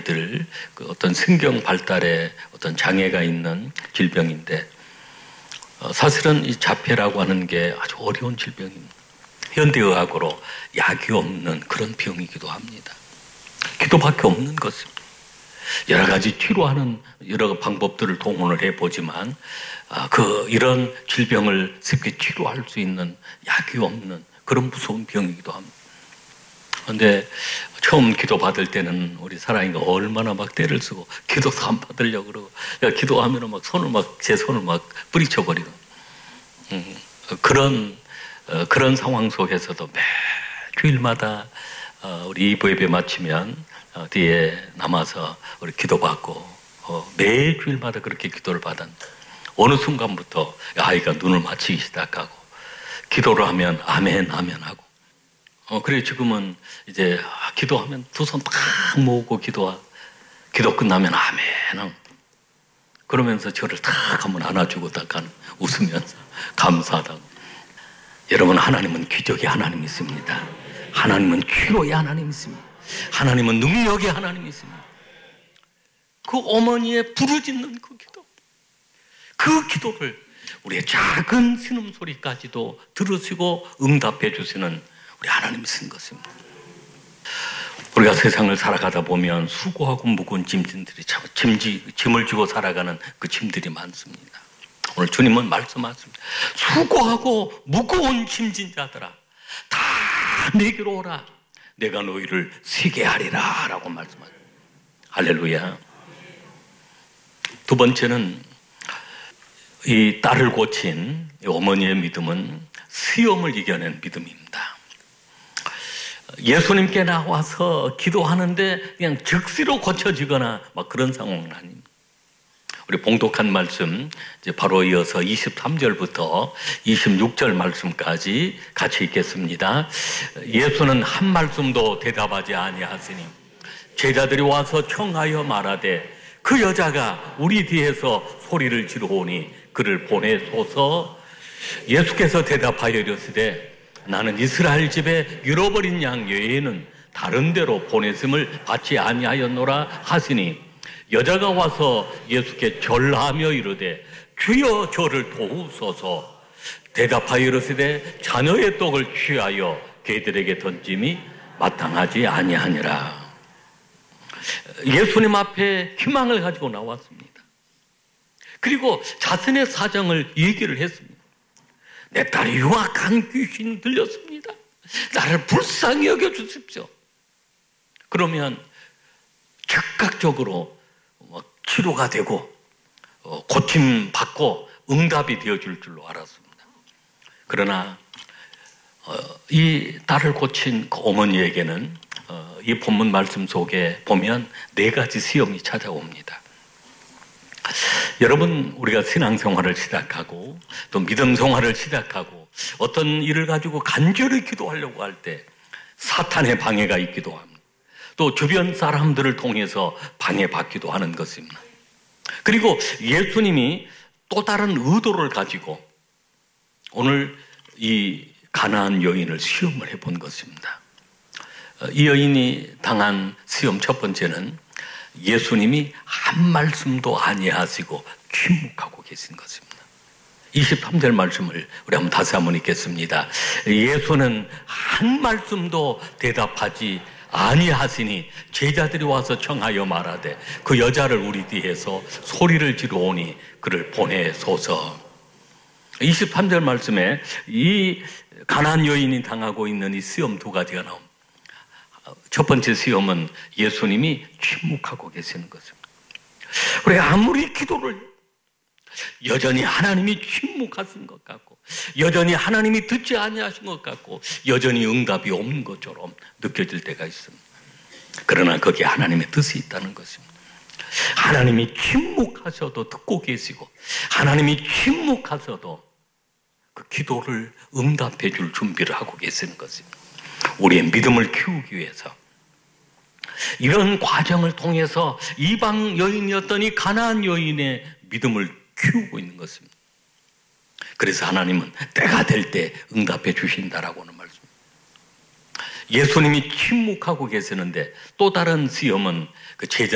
아이들 그 어떤 신경 발달에 어떤 장애가 있는 질병인데 사실은 이 자폐라고 하는 게 아주 어려운 질병입니다. 현대의학으로 약이 없는 그런 병이기도 합니다. 기도밖에 없는 것입니다. 여러 가지 치료하는 여러 방법들을 동원을 해보지만 이런 질병을 쉽게 치료할 수 있는 약이 없는 그런 무서운 병이기도 합니다. 그런데 처음 기도 받을 때는 우리 사랑이가 얼마나 막 때를 쓰고 기도 안 받으려고 그러고 기도하면 막 제 손을 막 뿌리쳐버리고 그런 상황 속에서도 매 주일마다 우리 2부 예배 마치면 뒤에 남아서 우리 기도받고 매 주일마다 그렇게 기도를 받았는데 어느 순간부터 아이가 눈을 맞추기 시작하고 기도를 하면 아멘 아멘 하고 그래 지금은 이제 기도하면 두 손 딱 모으고 기도 끝나면 아멘 하고 그러면서 저를 딱 한번 안아주고 딱 웃으면서 감사하다고. 여러분, 하나님은 기적의 하나님이 있습니다. 하나님은 치료의 하나님이 있습니다. 하나님은 능력의 하나님이 있습니다. 그 어머니의 부르짖는 그 기도를 우리의 작은 신음소리까지도 들으시고 응답해 주시는 우리 하나님이 쓴 것입니다. 우리가 세상을 살아가다 보면 수고하고 무거운 짐들이 짐을 지고 살아가는 그 짐들이 많습니다. 오늘 주님은 말씀하십니다. 수고하고 무거운 짐진 자들아 다 내게로 오라. 내가 너희를 쉬게 하리라 라고 말씀하십니다. 할렐루야. 두 번째는 이 딸을 고친 어머니의 믿음은 시험을 이겨낸 믿음입니다. 예수님께 나와서 기도하는데 그냥 즉시로 고쳐지거나 막 그런 상황은 아닙니다. 우리 봉독한 말씀 이제 바로 이어서 23절부터 26절 말씀까지 같이 읽겠습니다. 예수는 한 말씀도 대답하지 아니하시니 제자들이 와서 청하여 말하되 그 여자가 우리 뒤에서 소리를 지르오니 그를 보내소서. 예수께서 대답하여 이르시되 나는 이스라엘 집에 잃어버린 양 외에는 다른 데로 보내심을 받지 아니하였노라 하시니 여자가 와서 예수께 절하며 이르되 주여 저를 도우소서. 대답하여 이르시되 자녀의 떡을 취하여 개들에게 던짐이 마땅하지 아니하니라. 예수님 앞에 희망을 가지고 나왔습니다. 그리고 자신의 사정을 얘기를 했습니다. 내 딸이 유악한 귀신이 들렸습니다. 나를 불쌍히 여겨주십시오. 그러면 즉각적으로 치료가 되고 고침받고 응답이 되어줄 줄로 알았습니다. 그러나 이 딸을 고친 그 어머니에게는 이 본문 말씀 속에 보면 4가지 시험이 찾아옵니다. 여러분, 우리가 신앙생활을 시작하고 또 믿음 생활을 시작하고 어떤 일을 가지고 간절히 기도하려고 할 때 사탄의 방해가 있기도 합니다. 또 주변 사람들을 통해서 방해받기도 하는 것입니다. 그리고 예수님이 또 다른 의도를 가지고 오늘 이 가나안 여인을 시험을 해본 것입니다. 이 여인이 당한 시험 첫 번째는 예수님이 한 말씀도 아니하시고 침묵하고 계신 것입니다. 23절 말씀을 우리 다시 한번 읽겠습니다. 예수는 한 말씀도 대답하지 아니하시니 제자들이 와서 청하여 말하되 그 여자를 우리 뒤에서 소리를 지르오니 그를 보내소서. 23절 말씀에 이 가나안 여인이 당하고 있는 이 시험 2가지가 나옵니다. 첫 번째 시험은 예수님이 침묵하고 계시는 것입니다. 우리 아무리 기도를 여전히 하나님이 침묵하신 것 같고 여전히 하나님이 듣지 아니하신 것 같고 여전히 응답이 없는 것처럼 느껴질 때가 있습니다. 그러나 거기에 하나님의 뜻이 있다는 것입니다. 하나님이 침묵하셔도 듣고 계시고 하나님이 침묵하셔도 그 기도를 응답해 줄 준비를 하고 계시는 것입니다. 우리의 믿음을 키우기 위해서 이런 과정을 통해서 이방 여인이었던 이 가나안 여인의 믿음을 키우고 있는 것입니다. 그래서 하나님은 때가 될 때 응답해 주신다라고 하는 말씀입니다. 예수님이 침묵하고 계시는데 또 다른 시험은 그 제자